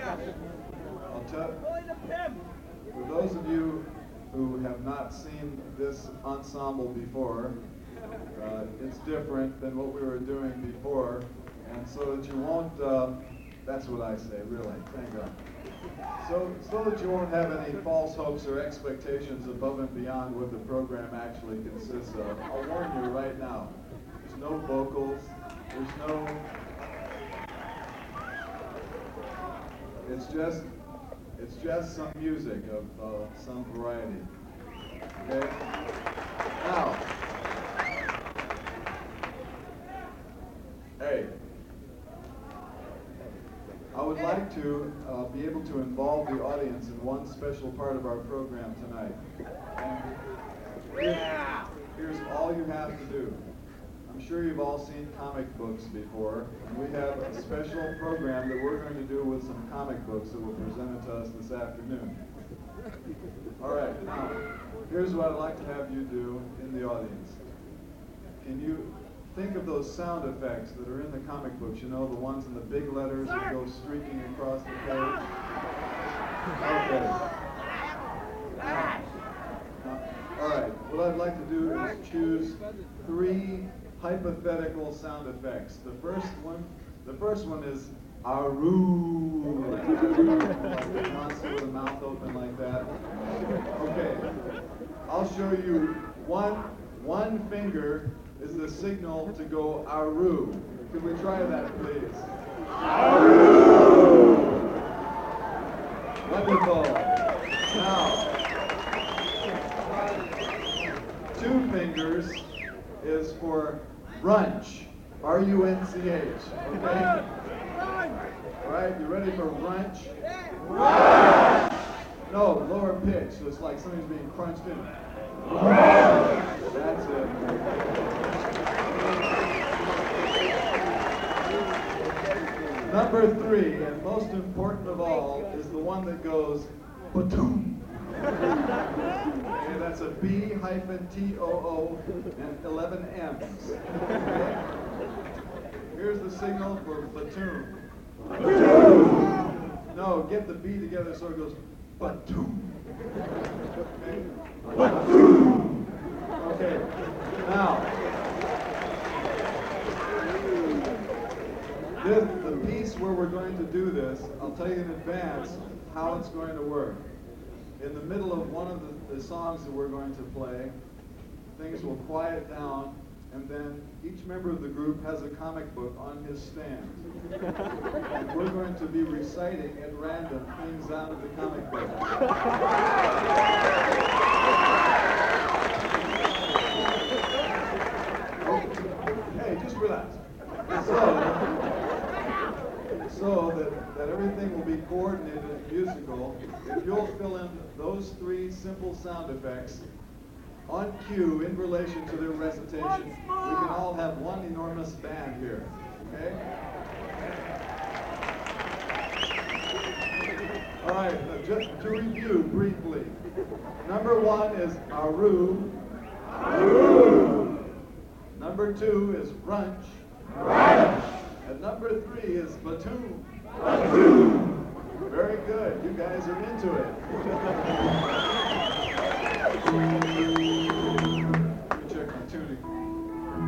I'll tell. For those of you who have not seen this ensemble before, it's different than what we were doing before, and so that you won't, that's what I say, really, thank God. So that you won't have any false hopes or expectations above and beyond what the program actually consists of, I'll warn you right now, there's no vocals, there's no, it's just some music of some variety, okay? Now, hey, I would like to be able to involve the audience in one special part of our program tonight. And here's all you have to do. I'm sure you've all seen comic books before, and we have a special program that we're going to do with some comic books that were presented to us this afternoon. All right, now, here's what I'd like to have you do in the audience. Can you think of those sound effects that are in the comic books, you know, the ones in the big letters that go streaking across the page? Okay. All right, what I'd like to do is choose 3 hypothetical sound effects. The first one is Aru, like the monster with the mouth open like that. Okay, I'll show you one finger is the signal to go Aru. Could we try that, please? Aru! Wonderful. Now, 2 fingers is for brunch. R-U-N-C-H. Okay? All right, you ready for brunch? Brunch! No, lower pitch, so it's like something's being crunched in. Brunch! That's it. Number 3, and most important of all, is the one that goes ba-toom. Okay, that's a B-T-O-O and 11 M's. Okay? Here's the signal for platoon. No, get the B together so it goes platoon. Okay? Platoon. Okay. Now, the piece where we're going to do this, I'll tell you in advance how it's going to work. In the middle of one of the songs that we're going to play, things will quiet down, and then each member of the group has a comic book on his stand. And we're going to be reciting at random things out of the comic book. Hey, just relax. So that everything will be coordinated and musical, if you'll fill in those 3 simple sound effects on cue in relation to their recitation, we can all have one enormous band here, okay? All right, just to review briefly. Number 1 is Aru. Aru. Number 2 is brunch. Brunch. And number 3 is platoon. Platoon. Very good. You guys are into it.